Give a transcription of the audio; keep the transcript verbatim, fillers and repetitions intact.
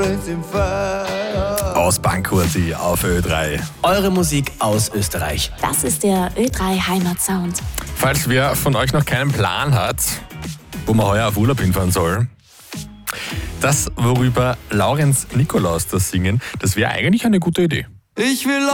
Aus Bankurti auf Ö drei. Eure Musik aus Österreich. Das ist der Ö drei Heimatsound. Falls wer von euch noch keinen Plan hat, wo man heuer auf Urlaub hinfahren soll, das, worüber Laurenz Nikolaus das singen, das wäre eigentlich eine gute Idee. Ich will